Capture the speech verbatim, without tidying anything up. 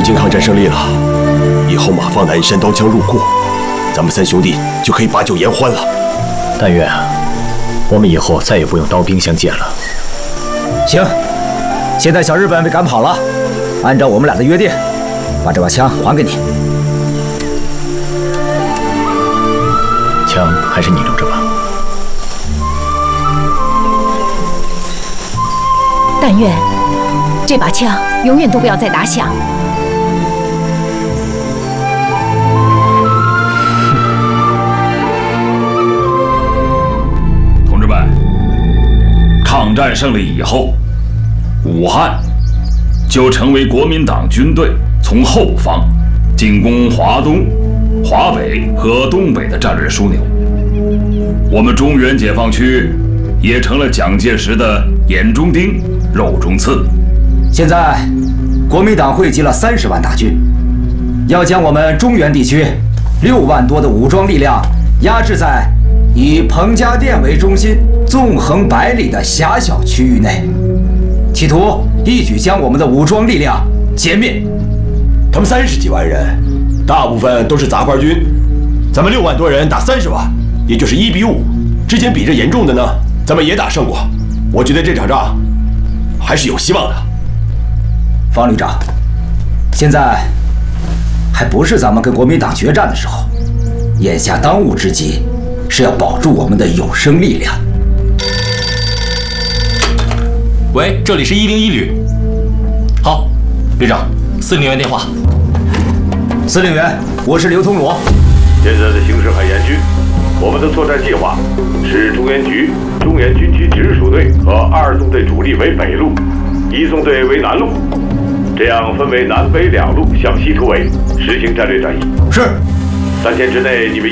靖抗战胜利了，以后马放南山刀枪入库，咱们三兄弟就可以把酒言欢了。 但愿啊，我们以后再也不用刀兵相见了。 行，现在小日本被赶跑了，按照我们俩的约定，把这把枪还给你。 枪还是你留着吧。 但愿这把枪永远都不要再打响。 同志们，抗战胜利以后，武汉就成为国民党军队从后方进攻华东、华北和东北的战略枢纽。我们中原解放区也成了蒋介石的眼中钉、肉中刺。 现在，国民党汇集了三十万大军，要将我们中原地区六万多的武装力量压制在以彭家店为中心、纵横百里的狭小区域内，企图一举将我们的武装力量歼灭。 他们三十几万人，大部分都是杂牌军，咱们六万多人打三十万，也就是一比五。之前比这严重的呢，咱们也打胜过。我觉得这场仗还是有希望的。 方旅长，现在还不是咱们跟国民党决战的时候，眼下当务之急是要保住我们的有生力量。 喂，这里是一零一旅。好，旅长，司令员电话。 司令员，我是刘通罗。 现在的形势很严峻，我们的作战计划是中原局、中原军区直属队和二纵队主力为北路，一纵队为南路，这样分为南北两路向西突围，实行战略转移。 是。 三天之内，你们一